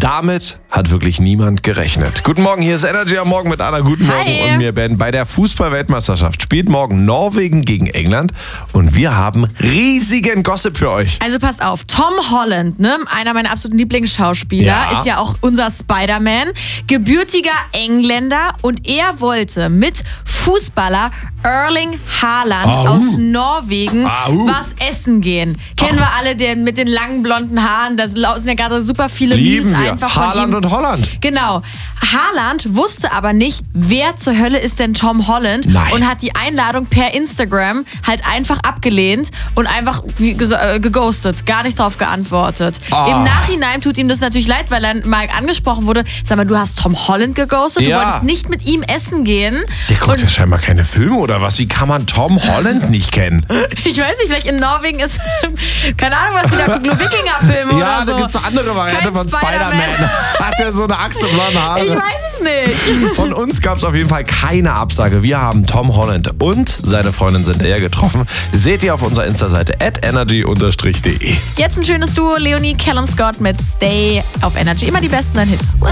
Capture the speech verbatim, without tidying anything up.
Damit hat wirklich niemand gerechnet. Guten Morgen, hier ist Energy am Morgen mit Anna. Guten Morgen. Hi. Und mir, Ben. Bei der Fußball-Weltmeisterschaft spielt morgen Norwegen gegen England und wir haben riesigen Gossip für euch. Also passt auf, Tom Holland, ne, einer meiner absoluten Lieblingsschauspieler, Ja. ist ja auch unser Spider-Man, gebürtiger Engländer und er wollte mit Fußballer Erling Haaland Au. aus Norwegen Au. was essen gehen. Kennen wir alle den mit den langen blonden Haaren, da sind ja gerade super viele Lieben Memes wir. einfach von Haaland ihm. und Holland. Genau. Haaland wusste aber nicht, wer zur Hölle ist denn Tom Holland Nein. und hat die Einladung per Instagram halt einfach abgelehnt und einfach wie ges- äh, geghostet, gar nicht drauf geantwortet. Ah. Im Nachhinein tut ihm das natürlich leid, weil er mal angesprochen wurde, sag mal, du hast Tom Holland geghostet, Ja. du wolltest nicht mit ihm essen gehen. Der guckt Und ja scheinbar keine Filme oder was? Wie kann man Tom Holland nicht kennen? ich weiß nicht, vielleicht in Norwegen ist, keine Ahnung, was die da gucken, nur Wikinger-Filme Ja, oder so. da gibt's eine andere Variante Kein von Spider-Man. Hat er so eine Achse blonde Haare? Ich weiß es nicht. Von uns gab es auf jeden Fall keine Absage. Wir haben Tom Holland und seine Freundin Zendaya getroffen. Seht ihr auf unserer Insta-Seite at energy de. Jetzt ein schönes Duo, Leonie Callum Scott mit Stay auf Energy. Immer die besten Hits.